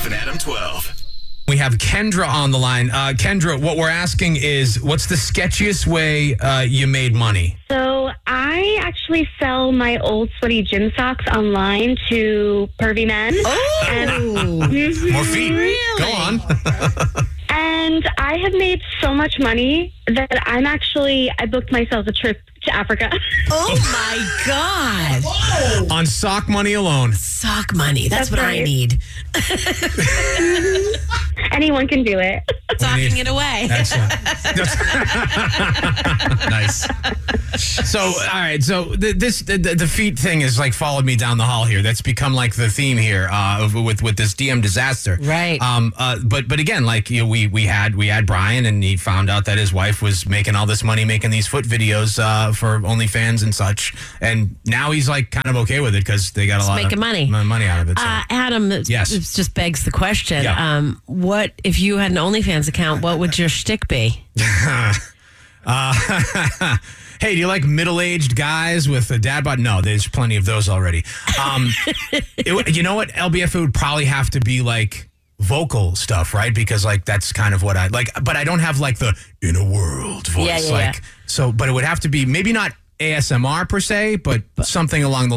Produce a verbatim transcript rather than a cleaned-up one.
Jeff and Adam twelve. We have Kendra on the line. Uh, Kendra, what we're asking is, what's the sketchiest way uh, you made money? So I actually sell my old sweaty gym socks online to pervy men. Oh, And, More feet. Really? Go on. and I have made so much money that I'm actually, I booked myself a trip to Africa. oh my God. On sock money alone. Sock money. That's, That's what I right. need. Anyone can do it. Talking it away. Excellent. Nice. So, all right. So th- this the, the feet thing is like followed me down the hall here. That's become like the theme here uh, of- with with this D M disaster. Right. Um. Uh. But but again, like you know, we we had we had Brian, and he found out that his wife was making all this money making these foot videos uh, for OnlyFans and such, and now he's like kind of okay with it because they got a Just lot making of money. m- money out of it. So. Uh, Adam, it Yes. it just begs the question. Yeah. Um, what if you had an OnlyFans account? What would your shtick be? Uh, hey, do you like middle-aged guys with a dad bod? No, there's plenty of those already. Um, it, would- you know what, L B F, it would probably have to be like vocal stuff, right? Because like that's kind of what I like, but I don't have like the in a world voice. Yeah, yeah, like yeah. so, but it would have to be maybe not A S M R per se, but something along the